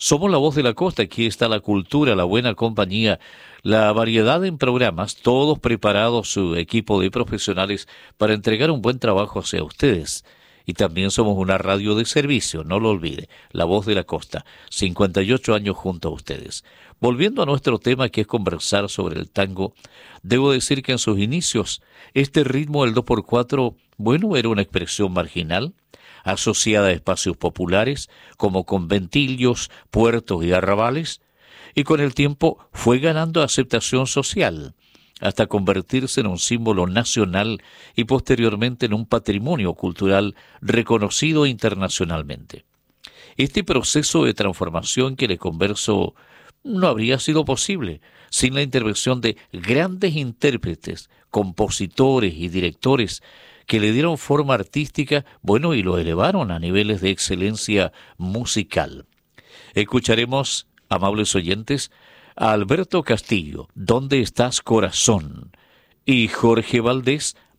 Somos la voz de la costa, aquí está la cultura, la buena compañía, la variedad en programas, todos preparados, su equipo de profesionales para entregar un buen trabajo hacia ustedes. Y también somos una radio de servicio, no lo olvide, la voz de la costa, 58 años junto a ustedes. Volviendo a nuestro tema, que es conversar sobre el tango, debo decir que en sus inicios este ritmo del 2x4, bueno, era una expresión marginal, asociada a espacios populares como conventillos, puertos y arrabales, y con el tiempo fue ganando aceptación social, hasta convertirse en un símbolo nacional y posteriormente en un patrimonio cultural reconocido internacionalmente. Este proceso de transformación que le converso no habría sido posible sin la intervención de grandes intérpretes, compositores y directores que le dieron forma artística, bueno, y lo elevaron a niveles de excelencia musical. Escucharemos, amables oyentes, a Alberto Castillo, ¿Dónde estás, corazón? Y Jorge Valdés,